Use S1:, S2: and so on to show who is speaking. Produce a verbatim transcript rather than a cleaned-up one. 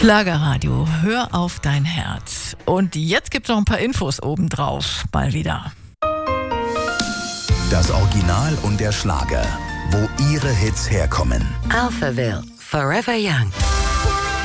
S1: Schlagerradio, hör auf dein Herz. Und jetzt gibt's noch ein paar Infos obendrauf, mal wieder.
S2: Das Original und der Schlager, wo ihre Hits herkommen.
S3: Alphaville, Forever Young.